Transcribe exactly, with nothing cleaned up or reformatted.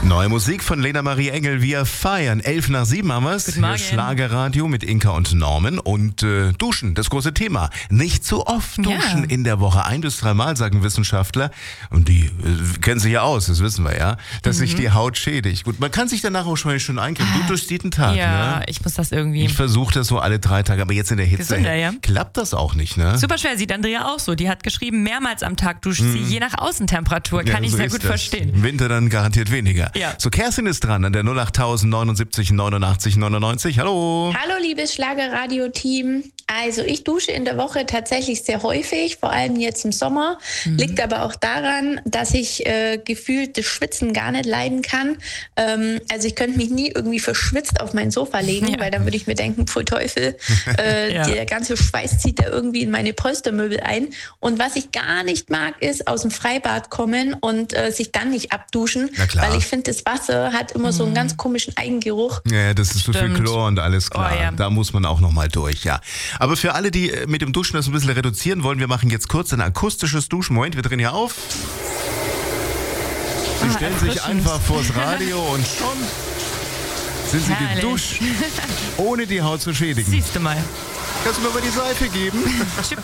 Neue Musik von Lena Marie Engel, wir feiern. Elf nach sieben haben wir es. Guten Morgen. Schlagerradio mit Inka und Norman. Und äh, Duschen, das große Thema. Nicht zu oft duschen Ja. in der Woche. Ein bis dreimal, sagen Wissenschaftler. Und die äh, kennen sich ja aus, das wissen wir ja. Dass sich die Haut schädigt. Gut, man kann sich danach auch schon schön eincremen. Du duschst jeden Tag, Ja, ne? ich muss das irgendwie. Ich versuche das so alle drei Tage, aber jetzt in der Hitze Gesünder, ja. klappt das auch nicht, ne? Super schwer, sieht Andrea auch so. Die hat geschrieben, mehrmals am Tag duscht sie, je nach Außentemperatur. Kann Ja, ich so sehr ist gut das. verstehen. Im Winter dann garantiert weniger. Ja. So, Kerstin ist dran an der null acht neunundsiebzig neunundachtzig neunundneunzig. Hallo. Hallo liebes Schlagerradio-Team. Also ich dusche in der Woche tatsächlich sehr häufig, vor allem jetzt im Sommer. Liegt aber auch daran, dass ich äh, gefühlt das Schwitzen gar nicht leiden kann. Ähm, also ich könnte mich nie irgendwie verschwitzt auf mein Sofa legen, Ja. weil dann würde ich mir denken, pfui Teufel, äh, Ja. der ganze Schweiß zieht da irgendwie in meine Polstermöbel ein. Und was ich gar nicht mag, ist aus dem Freibad kommen und äh, sich dann nicht abduschen, Na klar. weil ich finde, das Wasser hat immer so einen ganz komischen Eigengeruch. Ja, das ist so viel Stimmt. Chlor und alles klar. Oh, ja. Da muss man auch nochmal durch, ja. Aber für alle, die äh, mit dem Duschen das ein bisschen reduzieren wollen, wir machen jetzt kurz ein akustisches Duschen. Moment, wir drehen hier auf. Sie Ah, stellen sich erfrischend. einfach vors Radio und schon sind sie Herrlich. geduscht, ohne die Haut zu schädigen. Siehst du mal. Kannst du mir mal die Seife geben?